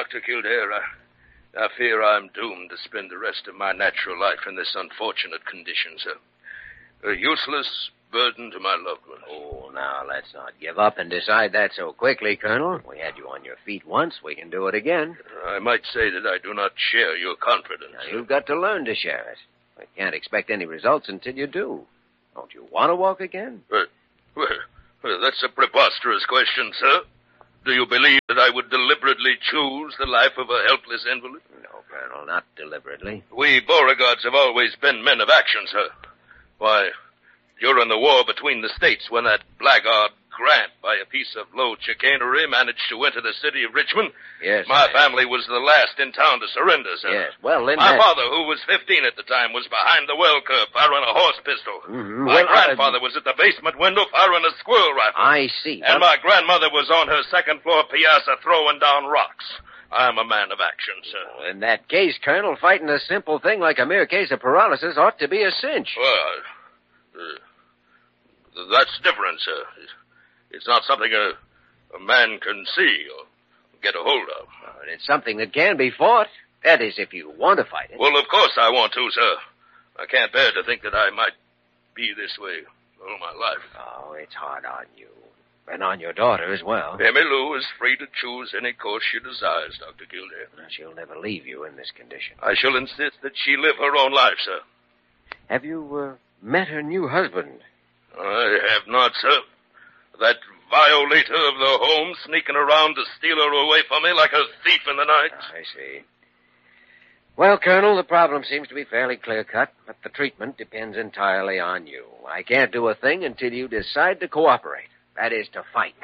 Dr. Kildare. I fear I'm doomed to spend the rest of my natural life in this unfortunate condition, sir. A useless burden to my loved ones. Oh, now, let's not give up and decide that so quickly, Colonel. We had you on your feet once. We can do it again. I might say that I do not share your confidence. Now, you've got to learn to share it. We can't expect any results until you do. Don't you want to walk again? Well, that's a preposterous question, sir. Do you believe that I would deliberately choose the life of a helpless invalid? No, Colonel, not deliberately. We Beauregards have always been men of action, sir. Why, during the war between the states, when that blackguard Grant, by a piece of low chicanery, managed to enter the city of Richmond, yes, my family was the last in town to surrender, sir. Yes, well, then my father, who was 15 at the time, was behind the well curb firing a horse pistol. Mm-hmm. My grandfather was at the basement window firing a squirrel rifle. I see. And my grandmother was on her second-floor piazza throwing down rocks. I'm a man of action, sir. Well, in that case, Colonel, fighting a simple thing like a mere case of paralysis ought to be a cinch. Well, that's different, sir. It's not something a man can see or get a hold of. Well, it's something that can be fought. That is, if you want to fight it. Well, of course I want to, sir. I can't bear to think that I might be this way all my life. Oh, it's hard on you. And on your daughter as well. Emmylou is free to choose any course she desires, Dr. Kildare. She'll never leave you in this condition. I shall insist that she live her own life, sir. Have you met her new husband? I have not, sir. That violator of the home sneaking around to steal her away from me like a thief in the night. I see. Well, Colonel, the problem seems to be fairly clear-cut, but the treatment depends entirely on you. I can't do a thing until you decide to cooperate. That is, to fight.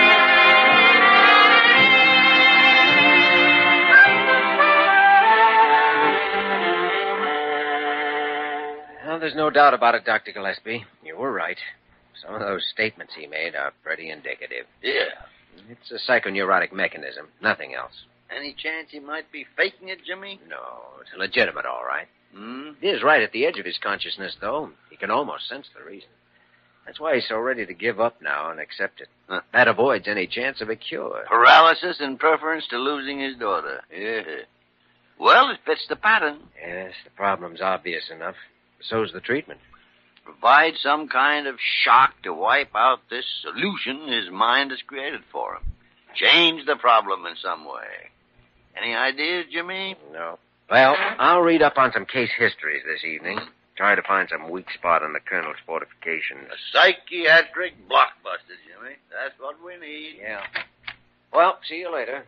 Well, there's no doubt about it, Dr. Gillespie. You were right. Some of those statements he made are pretty indicative. Yeah. It's a psychoneurotic mechanism, nothing else. Any chance he might be faking it, Jimmy? No, it's legitimate, all right. Hmm? He is right at the edge of his consciousness, though. He can almost sense the reason. That's why he's so ready to give up now and accept it. That avoids any chance of a cure. Paralysis in preference to losing his daughter. Yeah. Well, it fits the pattern. Yes, the problem's obvious enough. So's the treatment. Provide some kind of shock to wipe out this illusion his mind has created for him. Change the problem in some way. Any ideas, Jimmy? No. Well, I'll read up on some case histories this evening. Try to find some weak spot in the Colonel's fortifications. A psychiatric blockbuster, Jimmy. That's what we need. Yeah. Well, see you later.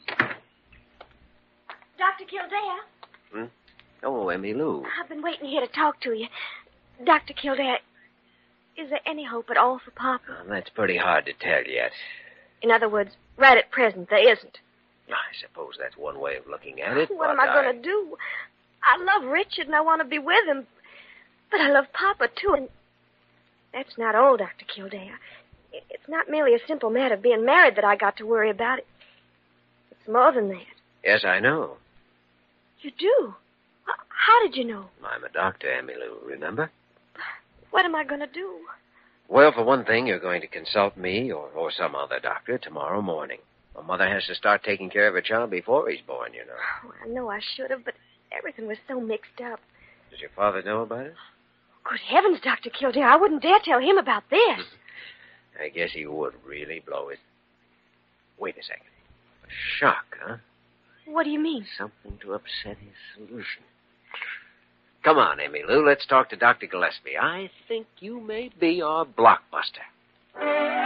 Dr. Kildare? Oh, Emmylou. I've been waiting here to talk to you. Dr. Kildare, is there any hope at all for Papa? Well, that's pretty hard to tell yet. In other words, right at present, there isn't. I suppose that's one way of looking at it. What am I going to do? I love Richard and I want to be with him. But I love Papa, too, and that's not all, Dr. Kildare. It's not merely a simple matter of being married that I got to worry about. It's more than that. Yes, I know. You do? How did you know? I'm a doctor, Emmylou, remember? What am I going to do? Well, for one thing, you're going to consult me or some other doctor tomorrow morning. A mother has to start taking care of her child before he's born, you know. Oh, I know I should have, but everything was so mixed up. Does your father know about it? Good heavens, Dr. Kildare, I wouldn't dare tell him about this. I guess he would really blow it. Wait a second. A shock, huh? What do you mean? Something to upset his solution. Come on, Emmylou, let's talk to Dr. Gillespie. I think you may be our blockbuster.